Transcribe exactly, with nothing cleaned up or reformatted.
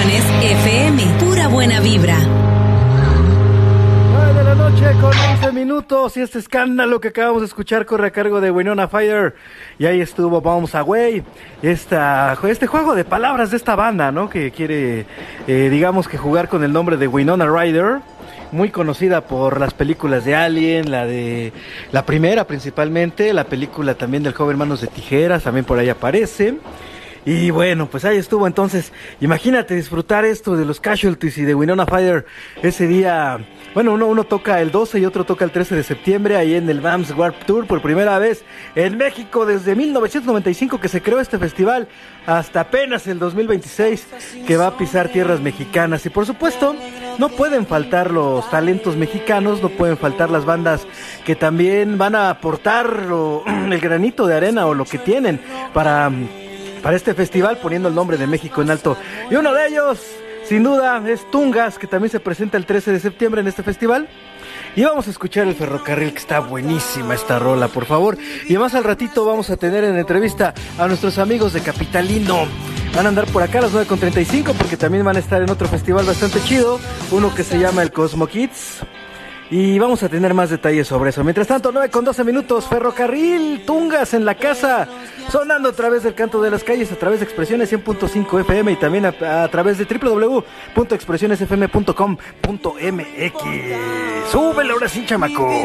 Expresiones F M, pura buena vibra. nueve de la noche con once minutos y este escándalo que acabamos de escuchar corre a cargo de Winona Ryder. Y ahí estuvo Bombs Away, esta, este juego de palabras de esta banda, ¿no? Que quiere, eh, digamos que jugar con el nombre de Winona Ryder, muy conocida por las películas de Alien, la de la primera principalmente, la película también del joven Manos de Tijeras, también por ahí aparece. Y bueno, pues ahí estuvo entonces. Imagínate disfrutar esto de los Casualties y de Winona Ryder ese día. Bueno, uno, uno toca el doce y otro toca el trece de septiembre ahí en el V A M S Warped Tour por primera vez en México desde mil novecientos noventa y cinco que se creó este festival hasta apenas el dos mil veintiséis que va a pisar tierras mexicanas. Y por supuesto no pueden faltar los talentos mexicanos, no pueden faltar las bandas que también van a aportar lo, el granito de arena o lo que tienen para... para este festival, poniendo el nombre de México en alto. Y uno de ellos, sin duda, es Tungas, que también se presenta el trece de septiembre en este festival. Y vamos a escuchar El Ferrocarril, que está buenísima esta rola, por favor. Y más al ratito vamos a tener en entrevista a nuestros amigos de Capitalino. Van a andar por acá a las nueve con treinta y cinco, porque también van a estar en otro festival bastante chido, uno que se llama el Cosmo Kids. Y vamos a tener más detalles sobre eso. Mientras tanto, nueve con doce minutos, Ferrocarril, Tungas en la casa, sonando a través del canto de las calles, a través de Expresiones cien punto cinco F M y también a, a través de doble u doble u doble u punto expresiones f m punto com punto m x. ¡Súbele ahora sí, chamaco!